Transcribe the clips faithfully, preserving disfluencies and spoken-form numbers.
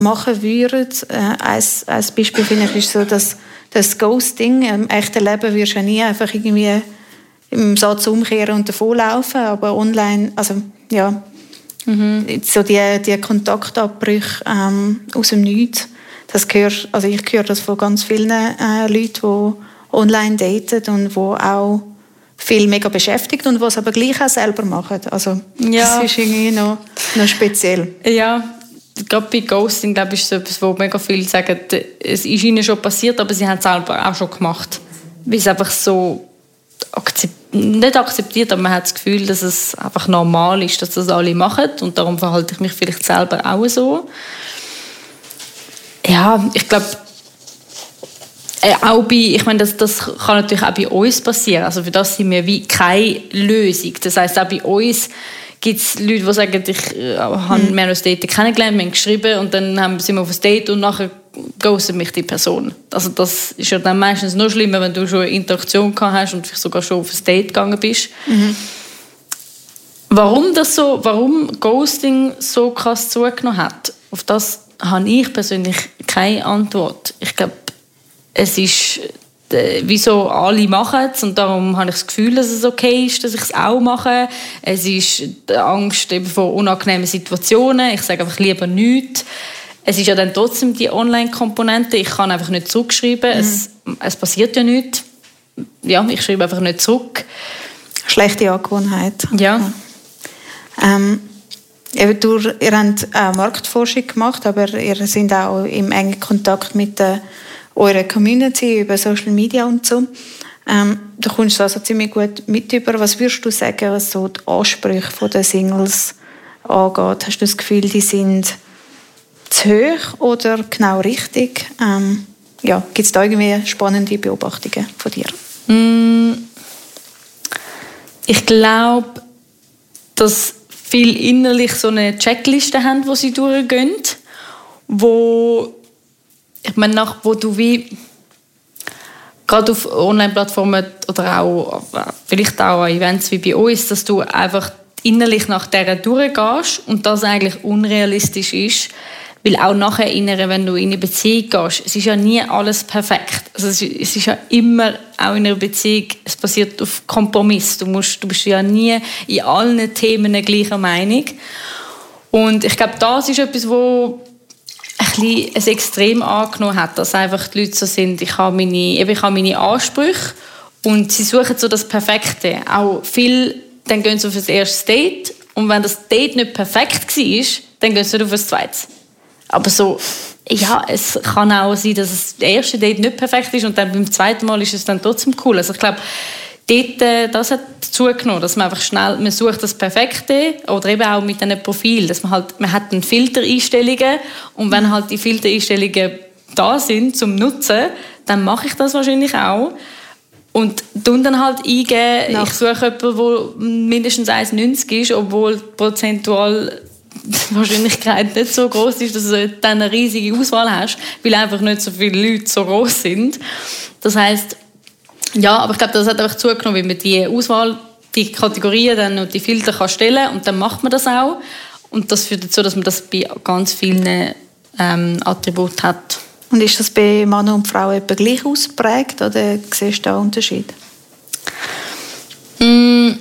machen würden. Äh, ein, ein Beispiel finde ich ist so, dass das Ghosting, im echten Leben wirst du ja nie einfach irgendwie im Satz umkehren und davonlaufen, aber online, also ja, mhm. so die, die Kontaktabbrüche ähm, aus dem Nichts, das gehört, also ich höre das von ganz vielen äh, Leuten, die online daten und die auch viel mega beschäftigt und was aber gleich auch selber machen. Also ja. Das ist irgendwie noch, noch speziell. Ja, gerade bei Ghosting, glaube ich, ist so etwas, wo mega viele sagen, es ist ihnen schon passiert, aber sie haben es selber auch schon gemacht. Weil es einfach so akzept- nicht akzeptiert, aber man hat das Gefühl, dass es einfach normal ist, dass das alle machen und darum verhalte ich mich vielleicht selber auch so. Ja, ich glaube, Äh, auch bei, ich meine, das, das kann natürlich auch bei uns passieren. Also für das sind wir wie keine Lösung. Das heisst, auch bei uns gibt es Leute, die sagen, ich äh, habe mhm. mehr als Date kennengelernt, wir haben geschrieben und dann haben, sind wir auf ein Date und nachher ghostet mich die Person. Also das ist ja dann meistens noch schlimmer, wenn du schon eine Interaktion gehabt hast und vielleicht sogar schon auf ein Date gegangen bist. Mhm. Warum das so, warum Ghosting so krass zugenommen hat, auf das habe ich persönlich keine Antwort. Ich glaube, es ist, äh, wieso alle machen es und darum habe ich das Gefühl, dass es okay ist, dass ich es auch mache. Es ist die Angst eben vor unangenehmen Situationen. Ich sage einfach lieber nichts. Es ist ja dann trotzdem die Online-Komponente. Ich kann einfach nicht zurückschreiben. Mhm. Es, es passiert ja nichts. Ja, ich schreibe einfach nicht zurück. Schlechte Angewohnheit. Ja. ja. Ähm, eben durch, ihr habt auch Marktforschung gemacht, aber ihr seid auch im engen Kontakt mit der eure Community über Social Media und so. Ähm, du kommst also ziemlich gut mit über. Was würdest du sagen, was so die Ansprüche der Singles angeht? Hast du das Gefühl, die sind zu hoch oder genau richtig? Ähm, ja, gibt es da irgendwie spannende Beobachtungen von dir? Mm, ich glaube, dass viele innerlich so eine Checkliste haben, die sie durchgehen, wo ich meine, nach, wo du wie gerade auf Online-Plattformen oder auch vielleicht auch an Events wie bei uns, dass du einfach innerlich nach dieser durchgehst und das eigentlich unrealistisch ist, weil auch nachher innere, wenn du in eine Beziehung gehst, es ist ja nie alles perfekt. Also es ist ja immer auch in einer Beziehung, es passiert auf Kompromiss. Du musst, du bist ja nie in allen Themen gleicher Meinung. Und ich glaube, das ist etwas, wo ein bisschen extrem angenommen hat, dass einfach die Leute so sind, ich habe meine, eben, ich habe meine Ansprüche und sie suchen so das Perfekte. Auch viel, dann gehen sie auf das erste Date und wenn das Date nicht perfekt war, dann gehen sie nicht auf das zweite. Aber so, ja, es kann auch sein, dass das erste Date nicht perfekt ist und dann beim zweiten Mal ist es dann trotzdem cool. Also ich glaube, dort, das hat zugenommen, dass man einfach schnell, man sucht das Perfekte oder eben auch mit einem Profil, dass man halt, man hat dann Filtereinstellungen und wenn halt die Filtereinstellungen da sind zum Nutzen, dann mache ich das wahrscheinlich auch und tun dann halt eingeben, no. ich suche jemanden, der mindestens eins Komma neunzig ist, obwohl prozentual die Wahrscheinlichkeit nicht so groß ist, dass du dann eine riesige Auswahl hast, weil einfach nicht so viele Leute so groß sind. Das heisst, ja, aber ich glaube, das hat einfach zugenommen, weil man die Auswahl, die Kategorien dann und die Filter kann stellen und dann macht man das auch. Und das führt dazu, dass man das bei ganz vielen ähm, Attributen hat. Und ist das bei Männern und Frauen etwa gleich ausgeprägt oder siehst du da einen Unterschied? Mm.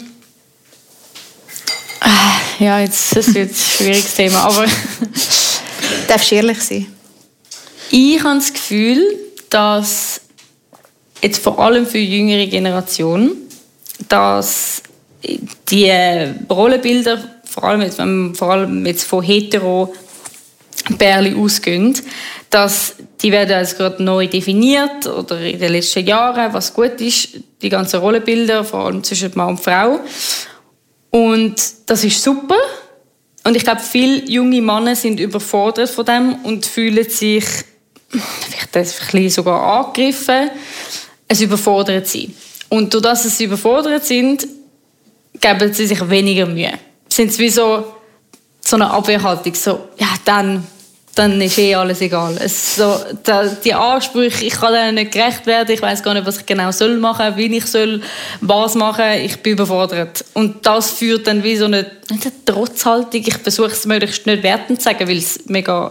Ja, jetzt das wird ein schwieriges Thema, aber darfst du ehrlich sein? Ich habe das Gefühl, dass jetzt vor allem für die jüngere Generation, dass die Rollenbilder, vor allem jetzt, vor allem jetzt von hetero Pärchen ausgehen, dass die werden also gerade neu definiert oder in den letzten Jahren, was gut ist, die ganzen Rollenbilder, vor allem zwischen Mann und Frau. Und das ist super. Und ich glaube, viele junge Männer sind überfordert von dem und fühlen sich vielleicht ein bisschen sogar angegriffen. Es überfordert sie. Und dadurch, dass sie überfordert sind, geben sie sich weniger Mühe. Sind sie wie so, so eine Abwehrhaltung. So, ja, dann, dann ist eh alles egal. Es so, die Ansprüche, ich kann denen nicht gerecht werden, ich weiß gar nicht, was ich genau soll machen, wie ich soll was machen, ich bin überfordert. Und das führt dann wie so eine, eine Trotzhaltung. Ich versuche es möglichst nicht wertend zu sagen, weil es mega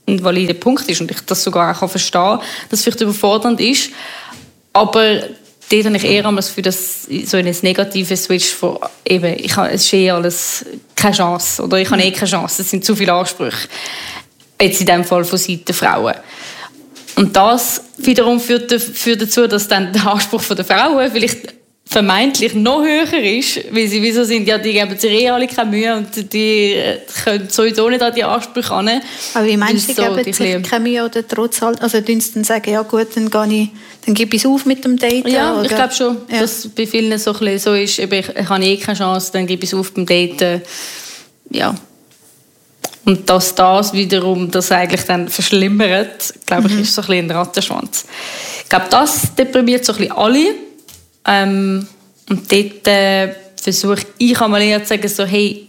ein valider Punkt ist und ich das sogar auch verstehen kann, dass es vielleicht überfordernd ist. Aber dort habe ich eher einmal das Gefühl, dass so ein negatives Switch von eben, ich habe, es ist eh alles keine Chance oder ich habe eh keine Chance, es sind zu viele Ansprüche. Jetzt in diesem Fall von Seiten der Frauen. Und das wiederum führt, führt dazu, dass dann der Anspruch der Frauen vielleicht vermeintlich noch höher ist, weil sie wieso sind, ja, die geben sich eh alle keine Mühe und die können sowieso nicht an die Ansprüche an. Aber wie meinst du, sie so, geben sich keine Mühe oder trotz halt, also tun sie dann sagen, ja gut, dann, gehe ich, dann gebe ich es auf mit dem Date? Ja, oder? Ich glaube schon, ja. Dass bei vielen so, ein bisschen so ist, eben, ich, ich habe eh keine Chance, dann gebe ich es auf beim Daten. Ja. Und dass das wiederum das eigentlich dann verschlimmert, glaube ich, mhm. ist so ein bisschen ein Rattenschwanz. Ich glaube, das deprimiert so ein bisschen alle. Ähm, und dort äh, versuche ich einmal eher zu sagen, so, hey,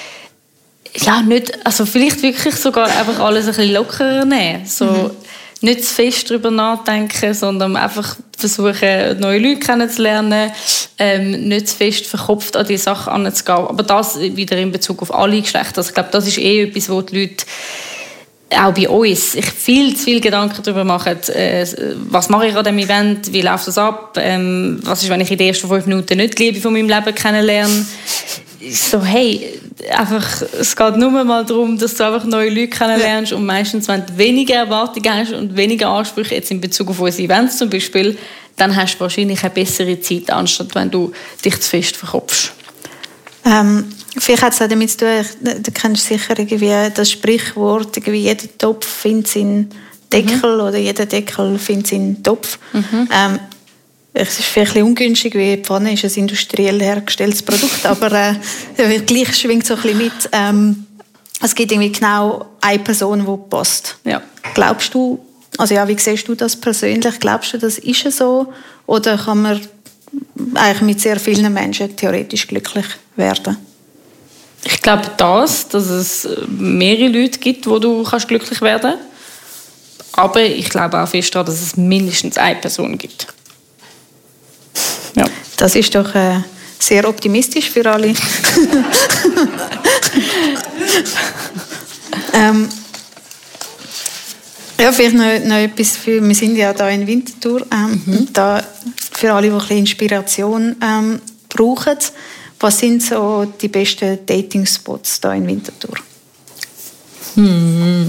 ja, nicht, also vielleicht wirklich sogar einfach alles ein bisschen lockerer nehmen. So, mhm. Nicht zu fest darüber nachdenken, sondern einfach versuchen, neue Leute kennenzulernen, ähm, nicht zu fest verkopft an die Sache anzugehen. Aber das wieder in Bezug auf alle Geschlechter. Also ich glaube, das ist eh etwas, wo die Leute auch bei uns sich viel zu viel Gedanken darüber machen, äh, was mache ich an diesem Event, wie läuft das ab, ähm, was ist, wenn ich in den ersten fünf Minuten nicht die Liebe von meinem Leben kennenlerne. So, hey, einfach, es geht nur mal darum, dass du einfach neue Leute kennenlernst und meistens, wenn du weniger Erwartungen hast und weniger Ansprüche, jetzt in Bezug auf unsere Events zum Beispiel, dann hast du wahrscheinlich eine bessere Zeit, anstatt wenn du dich zu fest verkopfst. Ähm, vielleicht hat es auch damit zu tun, du kennst sicher irgendwie das Sprichwort, irgendwie jeder Topf findet seinen Deckel mhm. oder jeder Deckel findet seinen Topf. Mhm. Ähm, es ist vielleicht ein bisschen ungünstig, weil die Pfanne ist ein industriell hergestelltes Produkt, aber äh, gleich schwingt so ein bisschen mit. Ähm, es gibt irgendwie genau eine Person, die passt. Ja. Glaubst du, also ja, wie siehst du das persönlich? Glaubst du, das ist so? Oder kann man eigentlich mit sehr vielen Menschen theoretisch glücklich werden? Ich glaube das, dass es mehrere Leute gibt, wo du kannst glücklich werden kannst. Aber ich glaube auch fest daran, dass es mindestens eine Person gibt. Ja. Das ist doch äh, sehr optimistisch für alle. ähm, ja, vielleicht noch, noch etwas für, wir sind ja da in Winterthur, ähm, mhm. da für alle, die ein bisschen Inspiration ähm, brauchen. Was sind so die besten Dating-Spots da in Winterthur? Hm.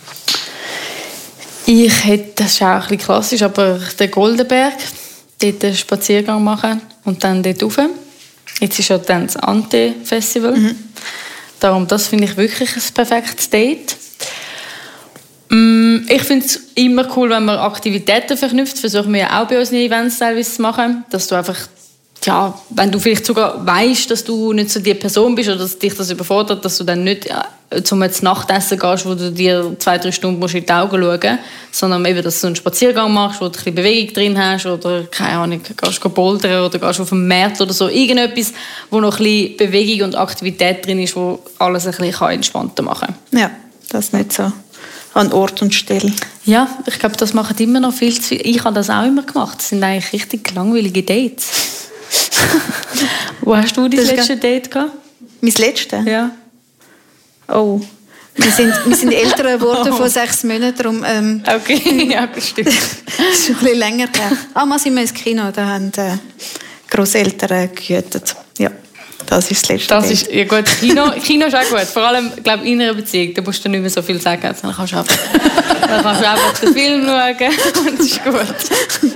Ich hätte, das ist auch ein bisschen klassisch, aber den Goldenberg, dort einen Spaziergang machen und dann dort rauf. Jetzt ist ja dann das Ante-Festival. Mhm. Darum, das finde ich wirklich ein perfektes Date. Ich finde es immer cool, wenn man Aktivitäten verknüpft. Versuchen wir ja auch bei unseren Events teilweise zu machen, dass du einfach, ja, wenn du vielleicht sogar weißt, dass du nicht so die Person bist oder dass dich das überfordert, dass du dann nicht ja, zum Nachtessen gehst, wo du dir zwei, drei Stunden musst in die Augen schauen musst, sondern eben, dass du einen Spaziergang machst, wo du ein bisschen Bewegung drin hast oder, keine Ahnung, gehst du bouldern oder gehst auf den Markt oder so. Irgendetwas, wo noch ein bisschen Bewegung und Aktivität drin ist, wo alles ein bisschen entspannter machen kann. Ja, das ist nicht so an Ort und Stelle. Ja, ich glaube, das machen immer noch viel zu viel. Ich habe das auch immer gemacht. Das sind eigentlich richtig langweilige Dates. Wo hast du dein letzte Date gehabt? Mein letztes? Ja. Oh, wir sind, wir sind älter geworden oh. von sechs Monaten. Darum, ähm, okay, ja, das stimmt. Das ist ein bisschen länger her. Ah, mal sind wir ins Kino, da haben äh, Grosseltern gehütet. Ja, das ist das letzte das Date. Ist, ja gut, Kino, Kino ist auch gut. Vor allem, glaube ich, in einer Beziehung. Da musst du nicht mehr so viel sagen. Dann kannst du einfach, dann kannst du einfach den Film schauen und das ist gut.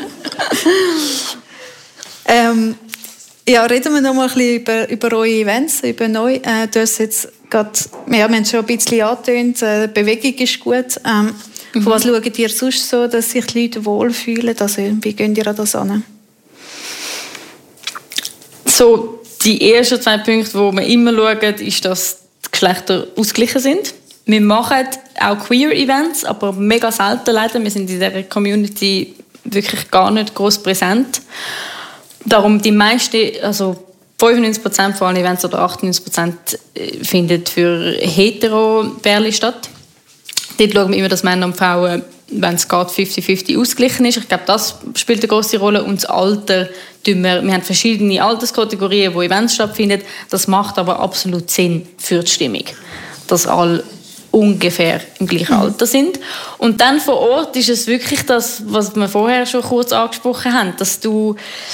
ähm, ja, reden wir noch mal ein bisschen über, über eure Events, über neu. Äh, du hast jetzt gerade, ja, wir haben schon ein bisschen angetönt, äh, Bewegung ist gut. Ähm, mhm. Was schaut ihr sonst so, dass sich die Leute wohlfühlen? Also, wie gehen ihr an das an? So, die ersten zwei Punkte, die wir immer schauen, ist, dass die Geschlechter ausgeglichen sind. Wir machen auch Queer-Events, aber mega selten leider. Wir sind in dieser Community wirklich gar nicht gross präsent. Darum die meisten, also fünfundneunzig Prozent von allen Events oder achtundneunzig Prozent findet für hetero-Pärchen statt. Dort schauen wir immer, dass Männer und Frauen, wenn es geht, fünfzig fünfzig ausgeglichen ist. Ich glaube, das spielt eine grosse Rolle. Und das Alter, wir, wir haben verschiedene Alterskategorien, wo Events stattfinden. Das macht aber absolut Sinn für die Stimmung. Dass alle ungefähr im gleichen mhm. Alter sind. Und dann vor Ort ist es wirklich das, was wir vorher schon kurz angesprochen haben, dass du,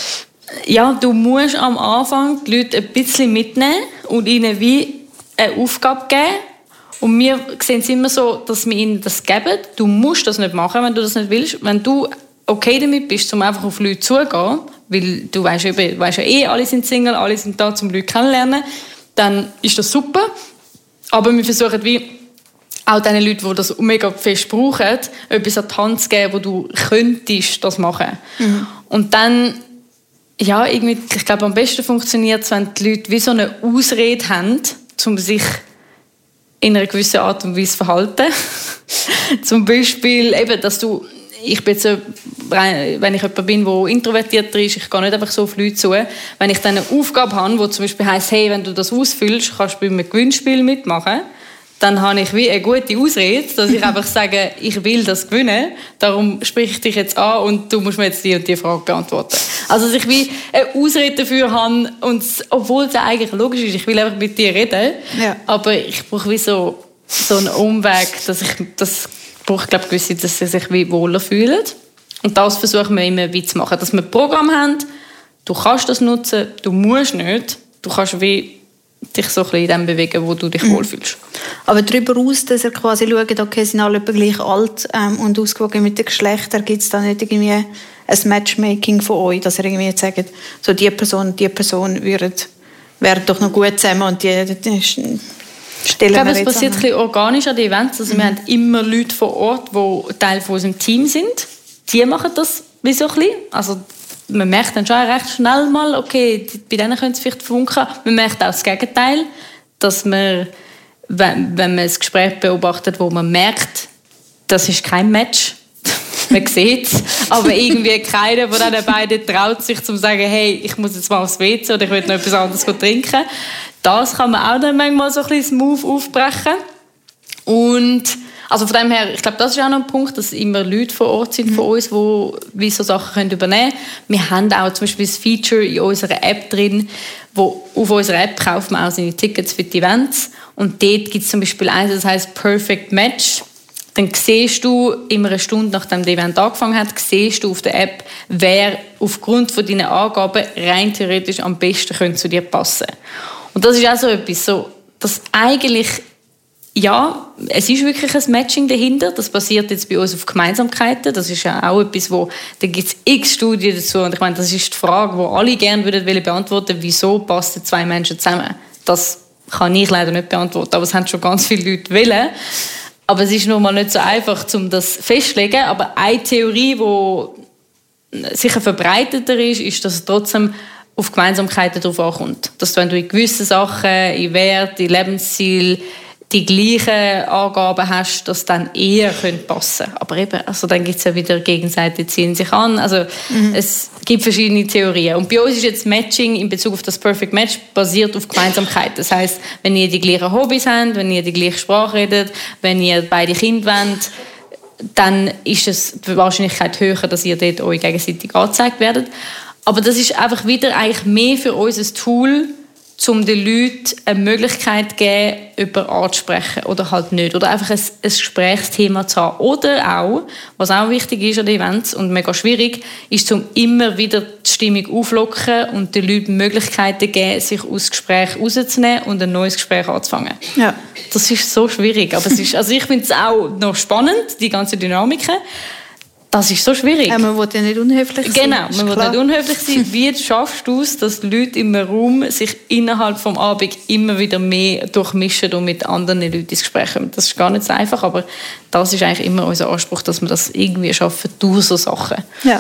ja, du musst am Anfang die Leute ein bisschen mitnehmen und ihnen wie eine Aufgabe geben. Und wir sehen es immer so, dass wir ihnen das geben. Du musst das nicht machen, wenn du das nicht willst. Wenn du okay damit bist, um einfach auf Leute zuzugehen, weil du weißt, du weißt ja eh, alle sind Single, alle sind da, um Leute kennenzulernen, dann ist das super. Aber wir versuchen wie auch den Leuten, die das mega fest brauchen, etwas an die Hand zu geben, wo du könntest das machen. Mhm. Und dann, ja, irgendwie, ich glaube, am besten funktioniert es, wenn die Leute wie so eine Ausrede haben, um sich in einer gewissen Art und Weise zu verhalten. Zum Beispiel, eben, dass du, ich bin so, wenn ich jemand bin, der introvertierter ist, ich gehe nicht einfach so auf Leute zu. Wenn ich dann eine Aufgabe habe, die zum Beispiel heisst, hey, wenn du das ausfüllst, kannst du bei einem Gewinnspiel mitmachen, dann habe ich wie eine gute Ausrede, dass ich einfach sage, ich will das gewinnen, darum spreche ich dich jetzt an und du musst mir jetzt die und die Frage beantworten. Also, dass ich wie eine Ausrede dafür habe, und obwohl es eigentlich logisch ist, ich will einfach mit dir reden, ja. aber ich brauche wie so, so einen Umweg, dass ich, das brauche, glaube ich, gewisse, dass sie sich wie wohler fühlen. Und das versuchen wir immer wie zu machen, dass wir ein Programm haben, du kannst das nutzen, du musst nicht, du kannst wie dich so ein bisschen in dem bewegen, wo du dich mhm. wohlfühlst. Aber darüber aus, dass ihr quasi schaut, okay, sind alle etwa gleich alt ähm, und ausgewogen mit den Geschlechtern, gibt es da nicht irgendwie ein Matchmaking von euch, dass ihr irgendwie jetzt sagt, so die Person und die Person würden, wären doch noch gut zusammen und die, die stellen ich glaube, es passiert ein bisschen organisch an den Events. Also mhm. wir haben immer Leute vor Ort, die Teil von unserem Team sind. Die machen das wie so ein bisschen. Also man merkt dann schon recht schnell mal, okay, bei denen könnte es vielleicht funken. Man merkt auch das Gegenteil, dass man, wenn, wenn man ein Gespräch beobachtet, wo man merkt, das ist kein Match, man sieht es, aber irgendwie keiner von diesen beiden traut sich zu sagen, hey, ich muss jetzt mal aufs W C oder ich will noch etwas anderes trinken. Das kann man auch dann manchmal so ein bisschen smooth aufbrechen. Und also von dem her, ich glaube, das ist auch noch ein Punkt, dass immer Leute vor Ort sind von uns, die wie so Sachen können übernehmen können. Wir haben auch zum Beispiel das Feature in unserer App drin, wo auf unserer App kauft man auch seine Tickets für die Events. Und dort gibt es zum Beispiel eins, das heisst Perfect Match. Dann siehst du immer eine Stunde, nachdem das Event angefangen hat, siehst du auf der App, wer aufgrund von deinen Angaben rein theoretisch am besten könnte zu dir passen. Und das ist auch so etwas, so, dass eigentlich ja, es ist wirklich ein Matching dahinter. Das basiert jetzt bei uns auf Gemeinsamkeiten. Das ist ja auch etwas, wo, da gibt es x Studien dazu. Und ich meine, das ist die Frage, die alle gerne würden beantworten würden, wieso passen zwei Menschen zusammen? Das kann ich leider nicht beantworten, aber es haben schon ganz viele Leute wollen. Aber es ist nun mal nicht so einfach, um das festzulegen. Aber eine Theorie, die sicher verbreiteter ist, ist, dass es trotzdem auf Gemeinsamkeiten darauf ankommt. Dass wenn du in gewissen Sachen, in Wert, in Lebensziel die gleichen Angaben hast, dass dann eher passen können. Aber eben, also dann gibt es ja wieder Gegenseiten, die ziehen sich an. Also mhm. es gibt verschiedene Theorien. Und bei uns ist jetzt Matching in Bezug auf das Perfect Match basiert auf Gemeinsamkeit. Das heisst, wenn ihr die gleichen Hobbys habt, wenn ihr die gleiche Sprache redet, wenn ihr beide Kinder wollt, dann ist es die Wahrscheinlichkeit höher, dass ihr dort euch gegenseitig angezeigt werdet. Aber das ist einfach wieder eigentlich mehr für uns ein Tool, um den Leuten eine Möglichkeit zu geben, jemanden anzusprechen oder halt nicht. Oder einfach ein, ein Gesprächsthema zu haben. Oder auch, was auch wichtig ist an den Events und mega schwierig, ist, um immer wieder die Stimmung auflockern und den Leuten Möglichkeiten geben, sich aus dem Gespräch rauszunehmen und ein neues Gespräch anzufangen. Ja. Das ist so schwierig. Aber es ist, also ich finde es auch noch spannend, die ganzen Dynamiken. Das ist so schwierig. Ja, man will ja nicht unhöflich sein. Genau, man will nicht unhöflich sein. Wie schaffst du es, dass die Leute im Raum sich innerhalb des Abends immer wieder mehr durchmischen und mit anderen Leuten ins Gespräch kommen? Das ist gar nicht so einfach, aber das ist eigentlich immer unser Anspruch, dass wir das irgendwie schaffen durch so Sachen. Ja.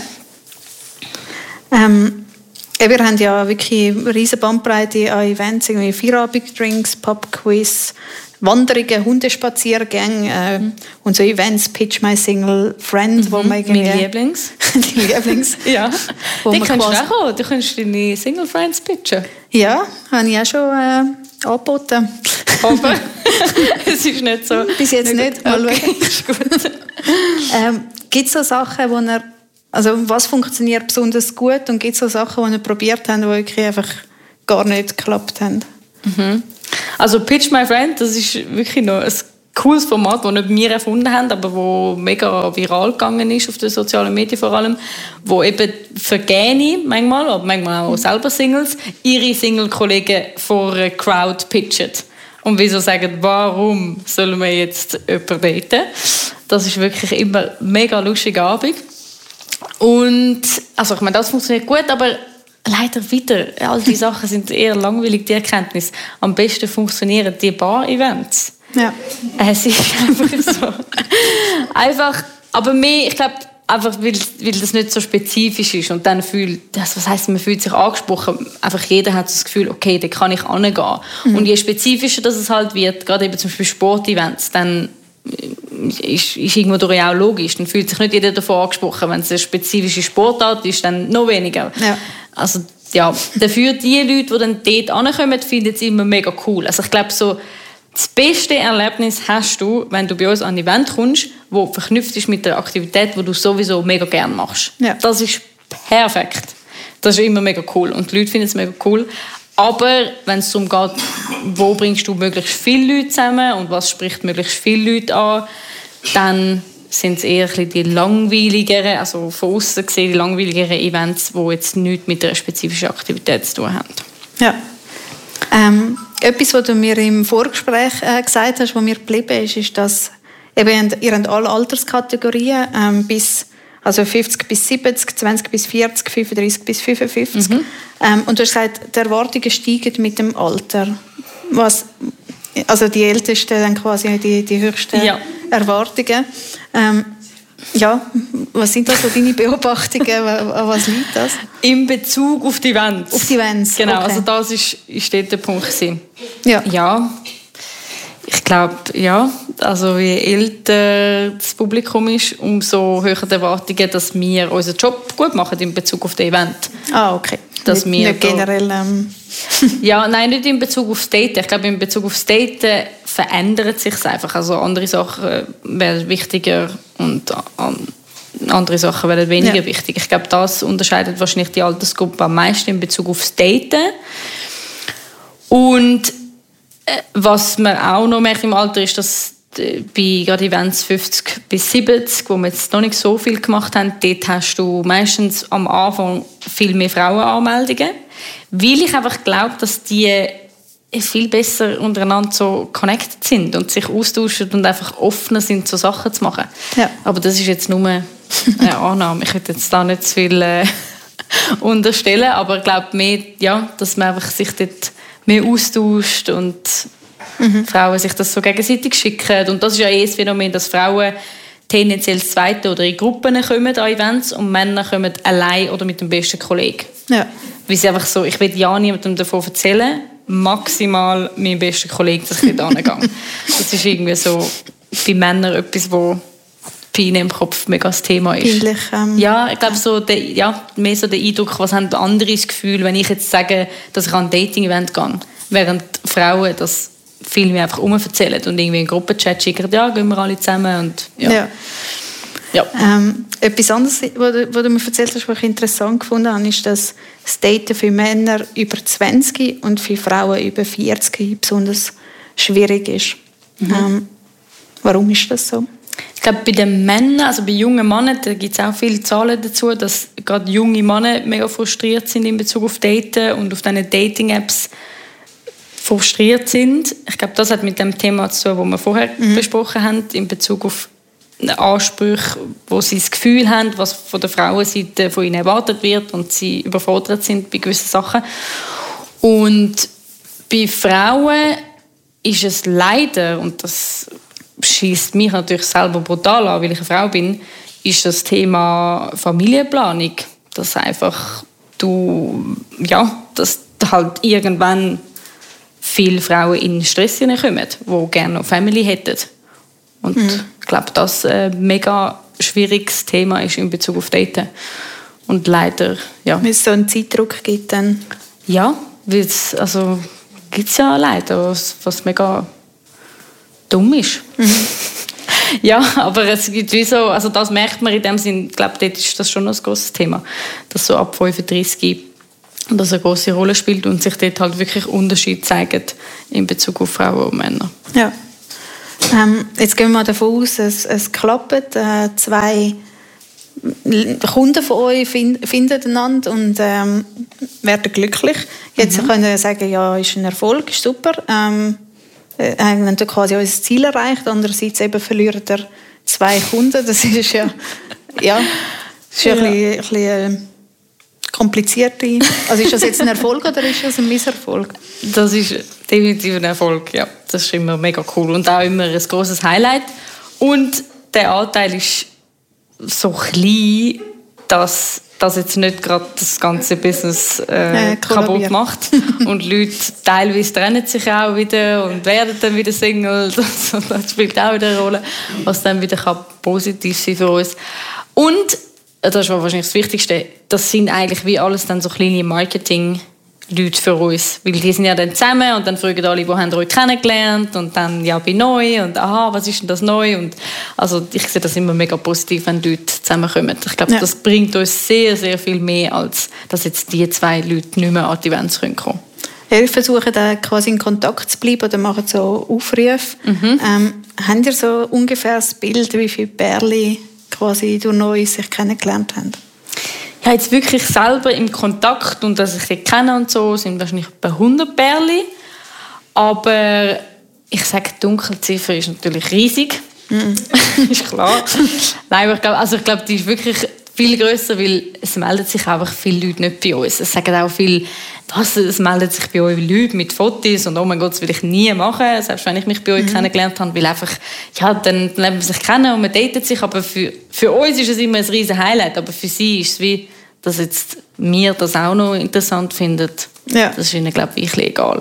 Ähm, wir haben ja wirklich eine riesige Bandbreite an Events, irgendwie Feierabend-Drinks, Pub-Quiz, Wanderungen, Hundespaziergänge äh, mhm. und so Events, Pitch My Single Friend, mhm. wo man irgendwie... Mein Lieblings. Die Lieblings. Ja, die kannst du auch. Du kannst deine Single Friends pitchen. Ja, habe ich auch schon äh, angeboten. Aber es ist nicht so... Bis jetzt nicht, mal okay. schauen. Ist gut. ähm, gibt es so Sachen, wo ihr... Also was funktioniert besonders gut und gibt es so Sachen, die ihr probiert habt, die wirklich einfach gar nicht geklappt haben? Mhm. Also Pitch My Friend, das ist wirklich noch ein cooles Format, das nicht wir erfunden haben, aber wo mega viral gegangen ist auf den sozialen Medien vor allem, wo eben Vergäne manchmal, aber manchmal auch selber Singles, ihre Single-Kollegen vor einer Crowd pitchen. Und wieso sagen, warum sollen wir jetzt jemanden daten? Das ist wirklich immer ein mega lustiger Abend. Und, also ich meine, das funktioniert gut, aber leider wieder, all diese Sachen sind eher langweilig, die Erkenntnis. Am besten funktionieren die Bar-Events. Ja. Es ist einfach so. Einfach, aber mehr, ich glaube, einfach, weil, weil das nicht so spezifisch ist und dann fühlt, das, was heisst, man fühlt sich angesprochen, einfach jeder hat das Gefühl, okay, da kann ich hingehen. Mhm. Und je spezifischer das es halt wird, gerade eben zum Beispiel Sportevents, dann ist, ist irgendwo durch auch logisch, dann fühlt sich nicht jeder davon angesprochen. Wenn es eine spezifische Sportart ist, dann noch weniger. Ja. Also, ja, dafür die Leute, die dann dort hinkommen, finden es immer mega cool. Also ich glaube, so, das beste Erlebnis hast du, wenn du bei uns an ein Event kommst, das verknüpft ist mit der Aktivität, die du sowieso mega gerne machst. Ja. Das ist perfekt. Das ist immer mega cool und die Leute finden es mega cool. Aber wenn es darum geht, wo bringst du möglichst viele Leute zusammen und was spricht möglichst viele Leute an, dann sind es eher ein bisschen die langweiligeren, also von außen gesehen die langweiligeren Events, die jetzt nichts mit einer spezifischen Aktivität zu tun haben. Ja. Ähm, etwas, was du mir im Vorgespräch äh, gesagt hast, was mir geblieben ist, ist, dass eben, ihr habt alle Alterskategorien, ähm, bis, also fünfzig bis siebzig, zwanzig bis vierzig, fünfunddreißig bis fünfundfünfzig. Mhm. Ähm, und du hast gesagt, die Erwartungen steigen mit dem Alter. Was, also die Ältesten dann quasi die, die höchsten ja. Erwartungen. Ähm, ja, was sind das so deine Beobachtungen? An was liegt das? In Bezug auf die Events. Auf die Events, genau. Okay. Also das ist, ist dort der Punkt gewesen. Ja. Ja. Ich glaube, ja, also je älter das Publikum ist, umso höher die Erwartungen, dass wir unseren Job gut machen in Bezug auf das Event. Ah, okay. Dass nicht, wir nicht generell... Ähm. Ja, nein, nicht in Bezug aufs Daten. Ich glaube, in Bezug aufs Daten verändert sich es einfach. Also andere Sachen werden wichtiger und andere Sachen werden weniger ja. wichtig. Ich glaube, das unterscheidet wahrscheinlich die Altersgruppe am meisten in Bezug aufs Daten. Und was man auch noch merkt im Alter ist, dass bei gerade Events fünfzig bis siebzig, wo wir jetzt noch nicht so viel gemacht haben, dort hast du meistens am Anfang viel mehr Frauenanmeldungen, weil ich einfach glaube, dass die viel besser untereinander so connected sind und sich austauschen und einfach offener sind, so Sachen zu machen. Ja. Aber das ist jetzt nur eine Annahme. Ich würde jetzt da nicht zu viel äh, unterstellen, aber ich glaube mehr, ja, dass man einfach sich dort mehr austauscht und mhm. Frauen sich das so gegenseitig schicken. Und das ist ja eh das Phänomen, dass Frauen tendenziell das Zweite oder in Gruppen kommen an Events und Männer kommen allein oder mit dem besten Kollegen. Ja. Weil sie einfach so, ich will ja niemandem davon erzählen, maximal meinem besten Kollegen, dass ich dort hingehe. Das ist irgendwie so bei Männern etwas, wo bei ihnen im Kopf mega das Thema ist. Peinlich, ähm, ja, ich glaube, so der, ja, mehr so der Eindruck, was haben andere das Gefühl, wenn ich jetzt sage, dass ich an ein Dating-Event gehe, während Frauen das viel mehr einfach erzählen und irgendwie in Gruppenchat schicken, ja, gehen wir alle zusammen. Und, ja. Ja. Ja. Ähm, etwas anderes, was du, was du mir erzählt hast, was ich interessant gefunden habe, ist, dass das Daten für Männer über zwanzig und für Frauen über vierzig besonders schwierig ist. Mhm. Ähm, warum ist das so? Ich glaube, bei den Männern, also bei jungen Männern, da gibt es auch viele Zahlen dazu, dass gerade junge Männer mega frustriert sind in Bezug auf Daten und auf diese Dating-Apps frustriert sind. Ich glaube, das hat mit dem Thema zu tun, das wir vorher mhm. besprochen haben, in Bezug auf Ansprüche, wo sie das Gefühl haben, was von der Frauenseite von ihnen erwartet wird und sie überfordert sind bei gewissen Sachen. Und bei Frauen ist es leider, und das schießt mich natürlich selber brutal an, weil ich eine Frau bin, ist das Thema Familienplanung. Dass einfach du, ja, dass halt irgendwann viele Frauen in Stress hineinkommen, die gerne noch Family hätten. Und mhm. ich glaube, das ein mega schwieriges Thema ist in Bezug auf Daten. Und leider, ja. Weil es so einen Zeitdruck gibt dann? Ja, weil es, also gibt es ja leider, was, was mega dumm ist. Mhm. Ja, aber es gibt wie so, also das merkt man in dem Sinn, ich glaube, dort ist das schon ein grosses Thema, dass so ab fünfunddreißig das eine grosse Rolle spielt und sich dort halt wirklich Unterschiede zeigen in Bezug auf Frauen und Männer. Ja. Ähm, jetzt gehen wir mal davon aus, es, es klappt. Äh, zwei Kunden von euch find, finden einander und ähm, werden glücklich. Jetzt mhm. können wir sagen, ja, ist ein Erfolg, ist super. Ähm, äh, haben wir quasi unser Ziel erreicht. Andererseits eben verlieren wir zwei Kunden. Das ist ja, ja, das ist ja, ja. ein bisschen, ein bisschen komplizierte. Also ist das jetzt ein Erfolg oder ist das ein Misserfolg? Das ist definitiv ein Erfolg, ja. Das ist immer mega cool und auch immer ein grosses Highlight. Und der Anteil ist so klein, dass das jetzt nicht gerade das ganze Business äh, äh, kaputt macht. Und Leute teilweise trennen sich auch wieder und werden dann wieder Single. Das, das spielt auch wieder eine Rolle, was dann wieder kann positiv sein für uns. Und das war wahrscheinlich das Wichtigste, das sind eigentlich wie alles dann so kleine Marketing-Leute für uns. Weil die sind ja dann zusammen und dann fragen alle, wo haben ihr euch kennengelernt und dann, ja, bei neu und aha, was ist denn das neu? Und also ich sehe das immer mega positiv, wenn Leute zusammenkommen. Ich glaube, ja. das bringt uns sehr, sehr viel mehr, als dass jetzt die zwei Leute nicht mehr an die Events kommen können. Ja, wir versuchen dann quasi in Kontakt zu bleiben oder machen so Aufrufe. Mhm. Ähm, habt ihr so ungefähr das Bild, wie viele Pärchen quasi durch Neues sich kennengelernt haben? Ja, jetzt wirklich selber im Kontakt und dass ich sie kenne und so, sind wahrscheinlich etwa hundert Pärchen. Aber ich sage, die Dunkelziffer ist natürlich riesig. Mm. Ist klar. Nein, aber ich glaube, also ich glaube, die ist wirklich viel grösser, weil es melden sich einfach viele Leute nicht bei uns. Es sagen auch viele, was, es melden sich bei euch Leute mit Fotos und oh mein Gott, das will ich nie machen, selbst wenn ich mich bei euch mhm. kennengelernt habe, weil einfach, ja, dann lernt man sich kennen und man datet sich, aber für, für uns ist es immer ein riesen Highlight, aber für sie ist es wie, dass jetzt wir das auch noch interessant finden. Ja. Das ist ihnen, glaube ich, egal.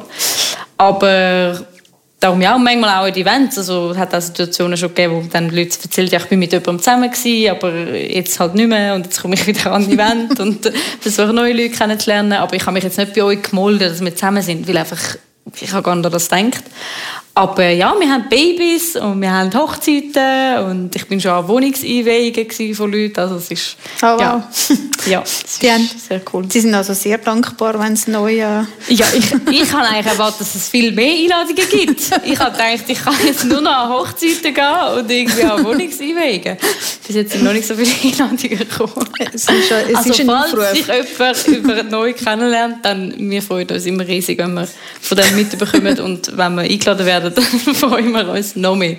Aber darum ja, und manchmal auch in Events. Also, es hat auch Situationen schon gegeben, wo dann Leute erzählen, ja, ich bin mit jemandem zusammen gewesen, aber jetzt halt nicht mehr und jetzt komme ich wieder an ein Event und versuche neue Leute kennenzulernen. Aber ich habe mich jetzt nicht bei euch gemolden, dass wir zusammen sind, weil einfach, ich habe gar nicht an das gedacht. Aber ja, wir haben Babys und wir haben Hochzeiten und ich bin schon an Wohnungseinweihungen von Leuten. Also es ist, oh, wow. ja, ja, es die ist haben, sehr cool. Sie sind also sehr dankbar, wenn es neu... Äh ja, ich, ich habe eigentlich erwartet, dass es viel mehr Einladungen gibt. Ich habe gedacht, ich kann jetzt nur noch an Hochzeiten gehen und irgendwie an Wohnungseinweihungen. Bis jetzt sind noch nicht so viele Einladungen gekommen. Es ist, es also ist ein falls Aufruf. Sich jemand über neu kennenlernt, dann wir freuen uns immer riesig, wenn wir von dem mitbekommen und wenn wir eingeladen werden, dann freuen wir uns noch mehr.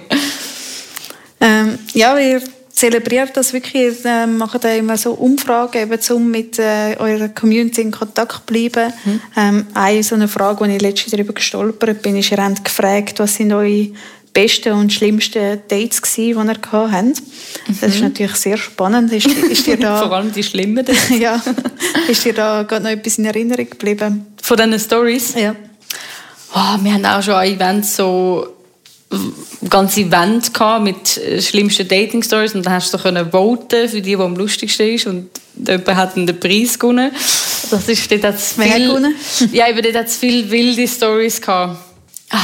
Ähm, ja, wir zelebrieren das wirklich. Wir machen da immer so Umfragen, eben, um mit äh, eurer Community in Kontakt zu bleiben. Mhm. Ähm, eine so eine Frage, die ich letztens darüber gestolpert bin, ist, ihr habt gefragt, was sind eure besten und schlimmsten Dates gewesen, die ihr gehabt habt. Mhm. Das ist natürlich sehr spannend. Ist, ist dir da, vor allem die schlimmen Dates. Ja, ist dir da gerade noch etwas in Erinnerung geblieben? Von diesen Stories? Ja. Oh, wir hatten auch schon an Events so ganze Event mit schlimmsten Dating-Stories und dann hast du so voten für die, die am lustigsten ist und jemand hat den Preis gewonnen. Das ist, dort hat's viel, Wer gewonnen? Ja, aber dort hat es viele wilde Stories gehabt. Ah.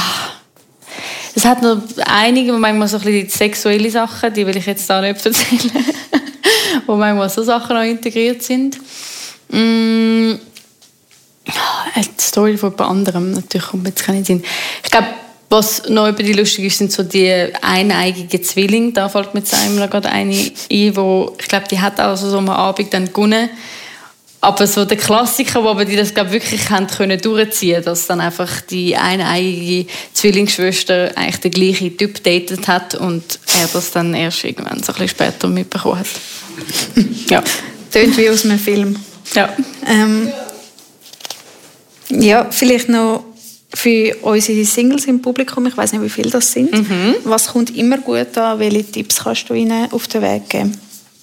Es hat noch einige, manchmal so ein bisschen sexuelle Sachen, die will ich jetzt da nicht erzählen, wo manchmal so Sachen noch integriert sind. Mm. Eine Story von jemand anderem, natürlich kommt jetzt keine Sinn. Ich glaube, was noch über die lustig ist, sind so die eineigigen Zwillinge. Da fällt mir jetzt einmal gerade eine ein, wo, ich glaube, die hat auch so am Abend dann gewonnen. Aber so der Klassiker, wo aber die das, glaube wirklich haben können durchziehen, dass dann einfach die eineigige Zwillingsschwester eigentlich den gleichen Typ datet hat und er das dann erst irgendwann so ein bisschen später mitbekommen hat. Ja. Tönt wie aus einem Film. Ja. Ähm, Ja, vielleicht noch für unsere Singles im Publikum, ich weiß nicht, wie viele das sind. Mhm. Was kommt immer gut an? Welche Tipps kannst du ihnen auf den Weg geben?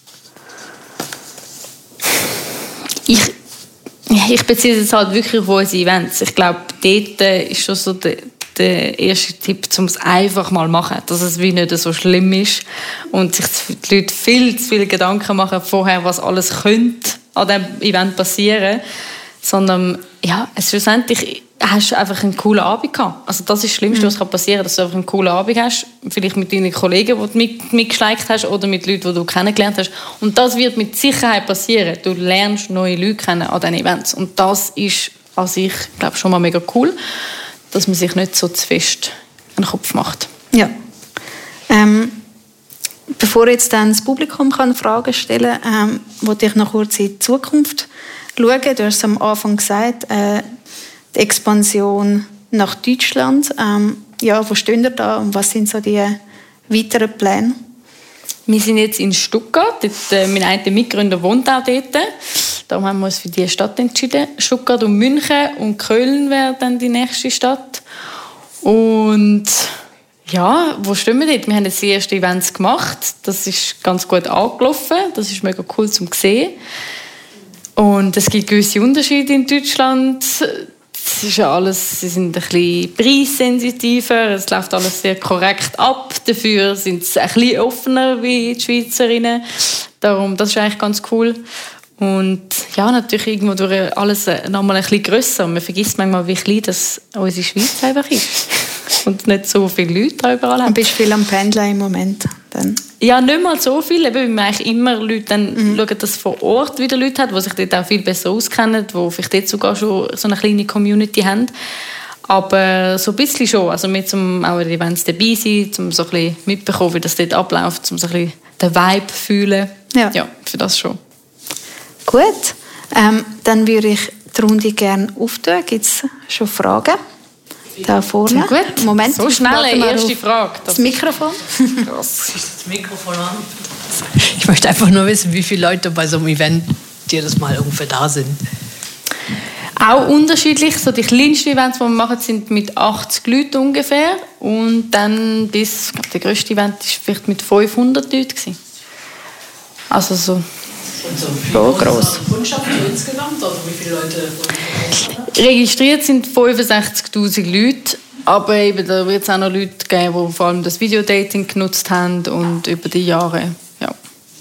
Ich, ich beziehe es halt wirklich auf unsere Events. Ich glaube, dort ist schon so der, der erste Tipp, um es einfach mal machen, dass es wie nicht so schlimm ist und sich die Leute viel zu viele Gedanken machen vorher, was alles könnte an diesem Event passieren, sondern ja, es schlussendlich hast du einfach einen coolen Abend gehabt. Also das ist das Schlimmste, was passieren kann, dass du einfach einen coolen Abend hast, vielleicht mit deinen Kollegen, die du mit, mitgeschleicht hast oder mit Leuten, die du kennengelernt hast. Und das wird mit Sicherheit passieren. Du lernst neue Leute kennen an diesen Events. Und das ist an sich, glaube ich, schon mal mega cool, dass man sich nicht so zu fest einen Kopf macht. Ja. Ähm, bevor jetzt dann das Publikum kann Fragen stellen kann, ähm, wollte ich noch kurz in die Zukunft schauen. Du hast es am Anfang gesagt, äh, die Expansion nach Deutschland. Ähm, ja, wo stehen ihr da und was sind so die weiteren Pläne? Wir sind jetzt in Stuttgart. Dort, äh, mein einer Mitgründer wohnt auch dort. Darum haben wir uns für diese Stadt entschieden. Stuttgart und München und Köln wäre dann die nächste Stadt. Und ja, wo stehen wir dort? Wir haben jetzt die ersten Events gemacht. Das ist ganz gut angelaufen. Das ist mega cool zum sehen. Und es gibt gewisse Unterschiede in Deutschland. Es ist ja alles, sie sind ein bisschen preissensitiver, es läuft alles sehr korrekt ab. Dafür sind sie ein bisschen offener wie die Schweizerinnen. Darum, das ist eigentlich ganz cool. Und ja, natürlich irgendwo durch alles nochmal ein bisschen grösser. Man vergisst manchmal, wie klein das unsere Schweiz einfach ist. Und nicht so viele Leute da überall haben. Du bist viel am Pendeln im Moment? Dann. Ja, nicht mal so viel. Eben, weil man eigentlich immer Leute dann mhm. schauen, dass vor Ort wieder Leute hat, die sich dort auch viel besser auskennen, die vielleicht dort sogar schon so eine kleine Community haben. Aber so ein bisschen schon. Also mit zum auch an den Events dabei sein, um so ein bisschen mitbekommen, wie das dort abläuft, um so ein bisschen den Vibe zu fühlen. Ja. Ja, für das schon. Gut. Ähm, dann würde ich die Runde gerne auftun. Gibt es schon Fragen? Da vorne. Gut. Moment. So schnell eine erste Frage. Das, das Mikrofon. Das ist das Mikrofon an. Ich möchte einfach nur wissen, wie viele Leute bei so einem Event jedes Mal ungefähr da sind. Auch unterschiedlich. So die kleinsten Events, die wir machen, sind mit achtzig Leuten ungefähr. Und dann bis, ich glaube, der grösste Event war vielleicht mit fünfhundert Leuten. Also so. Und so so gross. Kundschaft insgesamt? Also wie viele Leute? Registriert sind fünfundsechzigtausend Leute. Aber eben, da wird es auch noch Leute geben, die vor allem das Videodating genutzt haben und über die Jahre. Ja.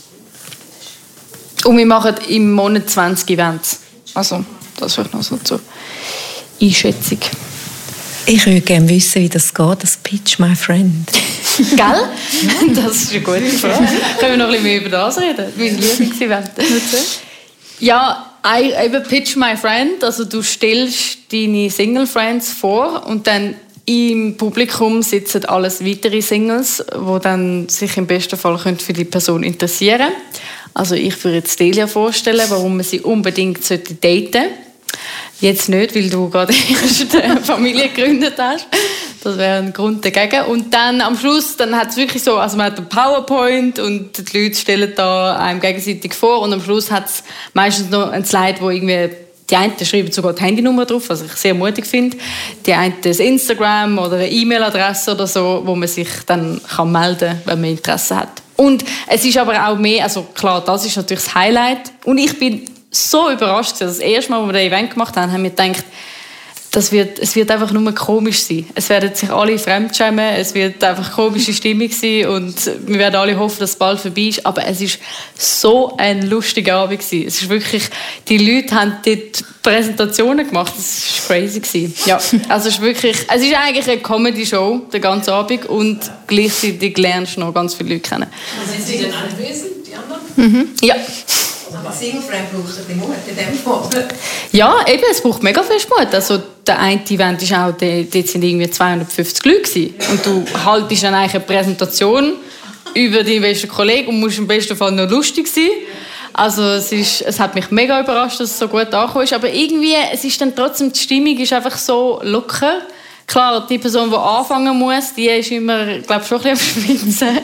Und wir machen im Monat zwanzig Events. Also, das ist noch so zur Einschätzung. Ich würde gerne wissen, wie das geht, das Pitch My Friend. Gell? Das ist eine gute Frage. Können wir noch ein bisschen mehr über das reden? Mein Lieblingsevent. Ja, eben Pitch My Friend. Also du stellst deine Single Friends vor und dann im Publikum sitzen alles weitere Singles, die dann sich im besten Fall für die Person interessieren können. Also ich würde jetzt Delia vorstellen, warum man sie unbedingt daten sollte. Jetzt nicht, weil du gerade erst eine Familie gegründet hast. Das wäre ein Grund dagegen. Und dann am Schluss, dann hat es wirklich so, also man hat einen PowerPoint und die Leute stellen da einem gegenseitig vor und am Schluss hat es meistens noch ein Slide, wo irgendwie die einen schreiben sogar die Handynummer drauf, was ich sehr mutig finde. Die einen das Instagram oder eine E-Mail-Adresse oder so, wo man sich dann kann melden kann, wenn man Interesse hat. Und es ist aber auch mehr, also klar, das ist natürlich das Highlight. Und ich bin so überrascht. Das erste Mal, als wir das Event gemacht haben, haben wir gedacht, das wird, es wird einfach nur komisch sein. Es werden sich alle fremdschämen, es wird einfach eine komische Stimmung sein und wir werden alle hoffen, dass es bald vorbei ist. Aber es war so ein lustiger Abend gewesen. Es ist wirklich, die Leute haben dort Präsentationen gemacht. Das war crazy gewesen. Ja, also es ist wirklich, es ist eigentlich eine Comedy-Show, der ganze Abend, und gleichzeitig lernst du noch ganz viele Leute kennen. Sind Sie denn anwesend, die anderen? Mhm. Ja. Aber Single Friend braucht ein bisschen Mut in dem Fall. Ja, eben, es braucht mega viel Mut. Also der eine Event ist auch, dort sind irgendwie zweihundertfünfzig Leute gewesen. Und du haltest dann eigentlich eine Präsentation über deinen besten Kollegen und musst im besten Fall noch lustig sein. Also es, ist, es hat mich mega überrascht, dass es so gut angekommen ist. Aber irgendwie, es ist dann trotzdem, die Stimmung ist einfach so locker. Klar, die Person, die anfangen muss, die ist immer, glaube ich, schon ein bisschen am Schwitzen.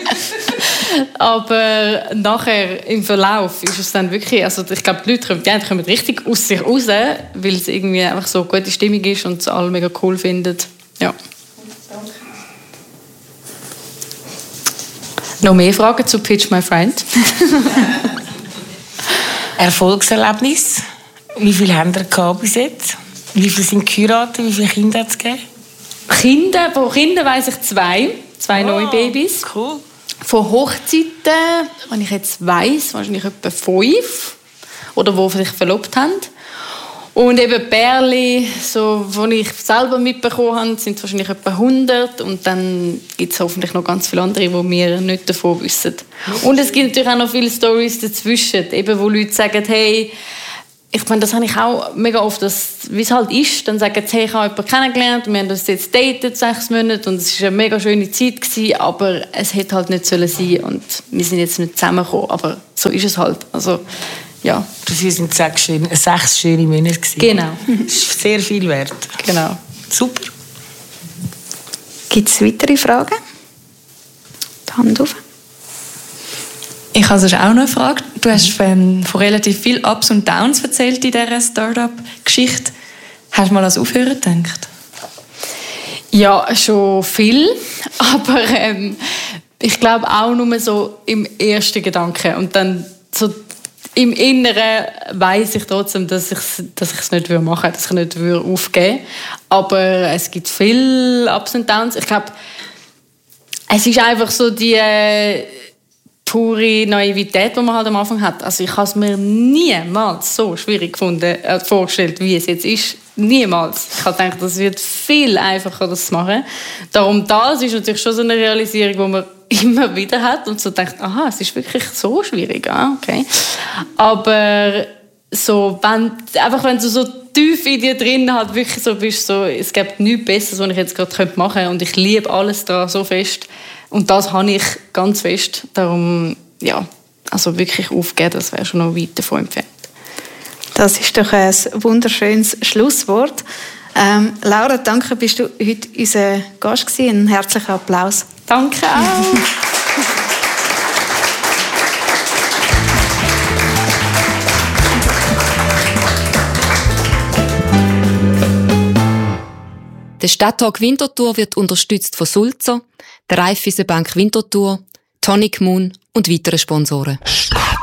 Aber nachher, im Verlauf, ist es dann wirklich, also ich glaube, die Leute kommen, die kommen richtig aus sich raus, weil es irgendwie einfach so eine gute Stimmung ist und es alle mega cool finden. Ja. Noch mehr Fragen zu Pitch My Friend? Erfolgserlebnis. Wie viele haben ihr bis jetzt? Wie viele sind geheiratet? Wie viele Kinder hat es gegeben? Kinder, von Kindern weiss ich zwei. Zwei oh, neue Babys. Cool. Von Hochzeiten, wenn ich jetzt weiss, wahrscheinlich etwa fünf. Oder die sich verlobt haben. Und eben Pärchen, so, die ich selber mitbekommen habe, sind wahrscheinlich etwa hundert. Und dann gibt es hoffentlich noch ganz viele andere, die wir nicht davon wissen. Und es gibt natürlich auch noch viele Storys dazwischen, eben, wo Leute sagen, hey, ich meine, das habe ich auch mega oft, dass, wie es halt ist, dann sagen sie, hey, ich habe jemanden kennengelernt, wir haben uns jetzt datet, sechs Monate, und es war eine mega schöne Zeit gewesen, aber es hätte halt nicht sollen sein und wir sind jetzt nicht zusammengekommen, aber so ist es halt, also, ja. Dafür sind sechs schöne, sechs schöne Monate gewesen. Genau. Das ist sehr viel wert. Genau. Super. Gibt es weitere Fragen? Die Hand auf. Ich habe sonst auch noch eine Frage. Du hast von, von relativ viel Ups und Downs erzählt in dieser Start-up-Geschichte. Hast du mal ans Aufhören gedacht? Ja, schon viel, aber ähm, ich glaube auch nur so im ersten Gedanken. Und dann so im Inneren weiss ich trotzdem, dass ich es dass ich es nicht machen würde, dass ich nicht aufgeben würde. Aber es gibt viele Ups und Downs. Ich glaube, es ist einfach so die äh, pure Naivität, die man halt am Anfang hat. Also ich habe es mir niemals so schwierig gefunden, äh, vorgestellt, wie es jetzt ist. Niemals. Ich habe gedacht, es wird viel einfacher, das zu machen. Darum, das ist natürlich schon so eine Realisierung, die man immer wieder hat und so denkt, aha, es ist wirklich so schwierig. Ah, okay. Aber so, wenn, einfach wenn du so tief in dir drin halt wirklich so bist, so, es gibt nichts Besseres, was ich jetzt gerade machen könnte und ich liebe alles da so fest. Und das habe ich ganz fest. Darum, ja, also wirklich aufgeben, das wäre schon noch weit davon entfernt. Das ist doch ein wunderschönes Schlusswort. Ähm, Laura, danke, bist du heute unser Gast gewesen. Einen herzlichen Applaus. Danke auch. Der Stadttag Winterthur wird unterstützt von Sulzer, der Raiffeisenbank Winterthur, Tonic Moon und weiteren Sponsoren.